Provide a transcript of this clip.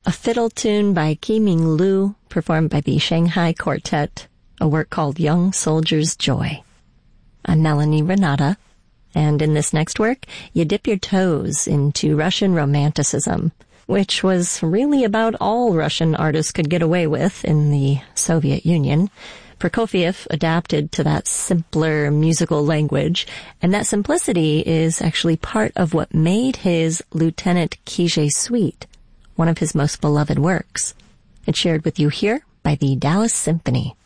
a fiddle tune by Qiming Lu, performed by the Shanghai Quartet, a work called Young Soldier's Joy. I'm Melanie Renata, and in this next work, you dip your toes into Russian Romanticism, which was really about all Russian artists could get away with in the Soviet Union. Prokofiev adapted to that simpler musical language, and that simplicity is actually part of what made his Lieutenant Kije Suite one of his most beloved works. It's shared with you here by the Dallas Symphony.